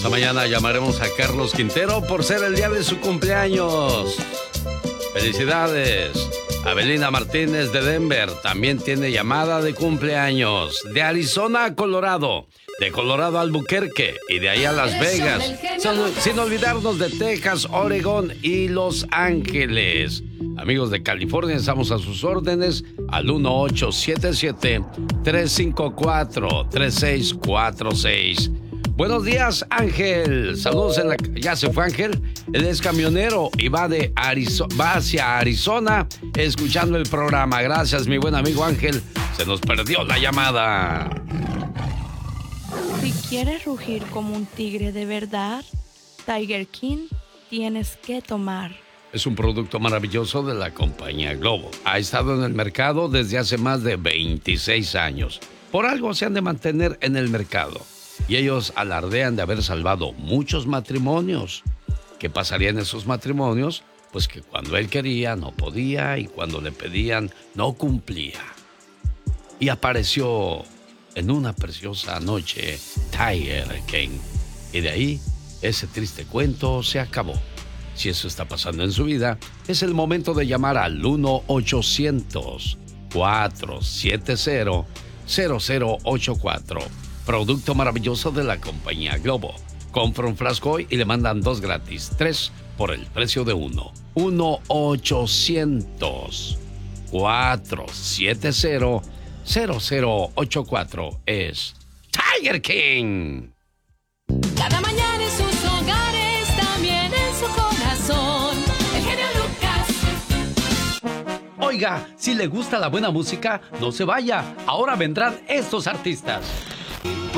Esta mañana llamaremos a Carlos Quintero por ser el día de su cumpleaños. ¡Felicidades! Abelina Martínez de Denver también tiene llamada de cumpleaños. De Arizona a Colorado, de Colorado a Albuquerque y de ahí a Las Vegas. Sin olvidarnos de Texas, Oregón y Los Ángeles. Amigos de California, estamos a sus órdenes al 1877-354-3646. Buenos días, Ángel. Saludos en la... ¿Ya se fue Ángel? Él es camionero y va hacia Arizona escuchando el programa. Gracias, mi buen amigo Ángel. Se nos perdió la llamada. Si quieres rugir como un tigre de verdad, Tiger King tienes que tomar. Es un producto maravilloso de la compañía Globo. Ha estado en el mercado desde hace más de 26 años. Por algo se han de mantener en el mercado. Y ellos alardean de haber salvado muchos matrimonios. ¿Qué pasaría en esos matrimonios? Pues que cuando él quería no podía y cuando le pedían no cumplía. Y apareció en una preciosa noche Tiger King. Y de ahí ese triste cuento se acabó. Si eso está pasando en su vida, es el momento de llamar al 1-800-470-0084. Producto maravilloso de la compañía Globo. Compra un frasco hoy y le mandan 2 gratis, 3 por el precio de 1. 1-800-470-0084 es Tiger King. Cada mañana en sus hogares, también en su corazón, el genio Lucas. Oiga, si le gusta la buena música, no se vaya. Ahora vendrán estos artistas.